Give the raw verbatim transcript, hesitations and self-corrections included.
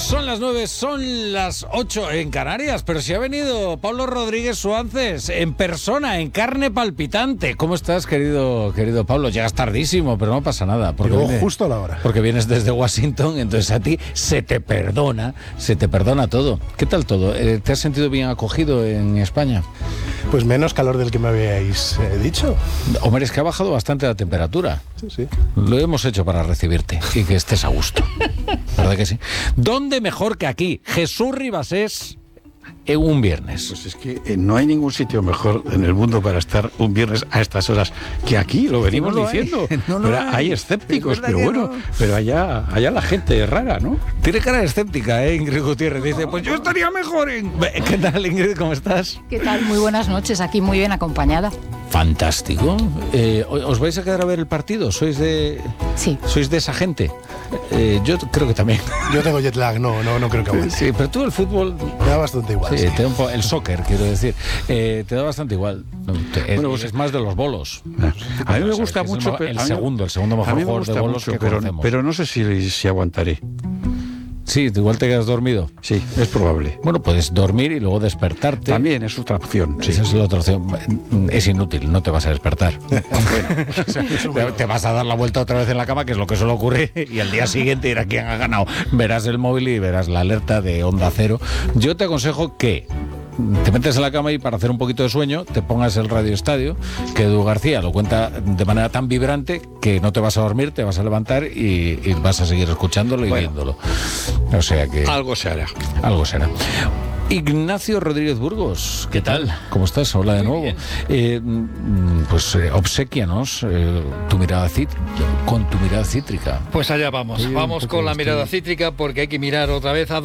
Son las nueve, son las ocho en Canarias, pero si ha venido Pablo Rodríguez Suances en persona, en carne palpitante. ¿Cómo estás, querido querido Pablo? Llegas tardísimo, pero no pasa nada. Porque Llegó viene, justo a la hora. Porque vienes desde Washington, entonces a ti se te perdona, se te perdona todo. ¿Qué tal todo? Eh, ¿Te has sentido bien acogido en España? Pues menos calor del que me habíais eh, dicho. Hombre, es que ha bajado bastante la temperatura. Sí, sí. Lo hemos hecho para recibirte y que estés a gusto. ¿Verdad que sí? ¿Dónde mejor que aquí? Jesús Ribasés en un viernes. Pues es que eh, no hay ningún sitio mejor en el mundo para estar un viernes a estas horas que aquí, lo venimos no lo diciendo. hay, no lo pero hay. hay escépticos, Es pero verdad que bueno, no. pero allá, allá la gente es rara, ¿no? Tiene cara escéptica, ¿eh? Ingrid Gutiérrez dice, pues yo estaría mejor en... ¿Qué tal, Ingrid? ¿Cómo estás? ¿Qué tal? Muy buenas noches, aquí muy bien acompañada. Fantástico. Eh, ¿Os vais a quedar a ver el partido? ¿Sois de, Sí. ¿sois de esa gente? Eh, yo creo que también. Yo tengo jet lag, no, no, no creo que aguante. Sí, pero tú el fútbol... Me da bastante igual. Sí, Sí. te da un po- el soccer, quiero decir, eh, te da bastante igual. No, te- es, Bueno, pues- es más de los bolos. A mí me O sea, gusta que es mucho, el, pero- el a mí- segundo, el segundo A mejor mí me jugador de gusta bolos mucho, que pero, conocemos. pero no sé si, si aguantaré. Sí, igual te quedas dormido. Sí, es probable. Bueno, puedes dormir y luego despertarte. También es otra opción, sí. Esa es la otra opción. Es inútil, no te vas a despertar. O sea, te, te vas a dar la vuelta otra vez en la cama, que es lo que suele ocurrir, y al día siguiente irá quién ha ganado. Verás el móvil y verás la alerta de Onda Cero. Yo te aconsejo que te metes en la cama y para hacer un poquito de sueño te pongas el Radio Estadio, que Edu García lo cuenta de manera tan vibrante que no te vas a dormir, te vas a levantar y, y vas a seguir escuchándolo y Bueno. viéndolo. O sea que... Algo se hará. Algo será. Ignacio Rodríguez Burgos, ¿qué tal? ¿Cómo estás? Hola de nuevo. Eh, mm, pues eh, obséquianos eh, tu mirada cít- con tu mirada cítrica. Pues allá vamos, Sí, un vamos poco con la estoy- mirada cítrica porque hay que mirar otra vez a